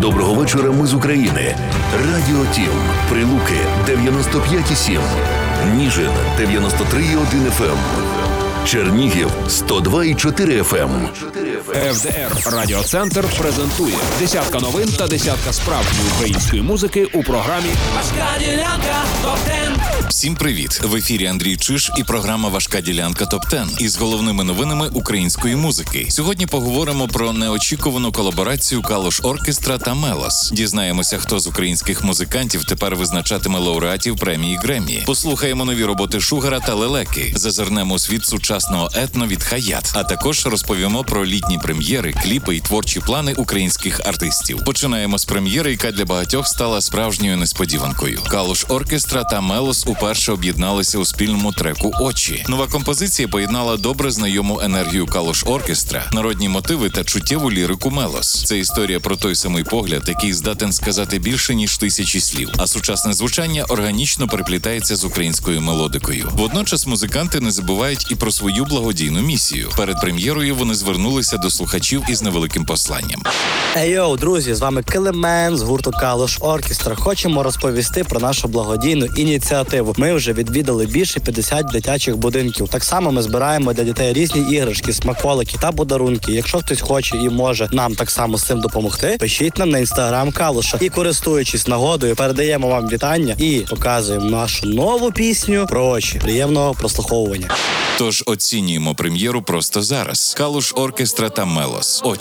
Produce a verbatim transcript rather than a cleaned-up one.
Доброго вечора, ми з України. Радіо Тім. Прилуки дев'яносто п'ять і сім. Ніжин дев'яносто три і один еф ем. Чернігів сто два і чотири еф ем. еф де ер Радіоцентр презентує десятка новин та десятка справжньої української музики у програмі «Важка ділянка топ-десять». Всім привіт! В ефірі Андрій Чиж і програма «Важка ділянка топ-десять» із головними новинами української музики. Сьогодні поговоримо про неочікувану колаборацію Калуш Оркестра та Мелос. Дізнаємося, хто з українських музикантів тепер визначатиме лауреатів премії Греммі. Послухаємо нові роботи Шугара та Лелеки. Зазирнемо у світ сучасного етно від Хаят. А також розповімо про літні прем'єри, кліпи і творчі плани українських артистів. Починаємо з прем'єри, яка для багатьох стала справжньою несподіванкою. Калуш Оркестра та Мелос уперше об'єдналися у спільному треку «Очі». Нова композиція поєднала добре знайому енергію Калуш Оркестра, народні мотиви та чуттєву лірику Мелос. Це історія про той самий погляд, який здатен сказати більше, ніж тисячі слів. А сучасне звучання органічно переплітається з українською мелодикою. Водночас музиканти не забувають і про свою благодійну місію. Перед прем'єрою вони звернулися до слухачів із невеликим посланням. Ейоу, друзі, з вами Килимен з гурту Калуш Оркестра. Хочемо розповісти про нашу благодійну ініціативу. Ми вже відвідали більше п'ятдесят дитячих будинків. Так само ми збираємо для дітей різні іграшки, смаколики та подарунки. Якщо хтось хоче і може нам так само з цим допомогти, пишіть нам на інстаграм Калуша. І користуючись нагодою, передаємо вам вітання і показуємо нашу нову пісню про очі. Приємного прослуховування. Тож оцінюємо прем'єру просто зараз. Калуш Оркестра та Мелос.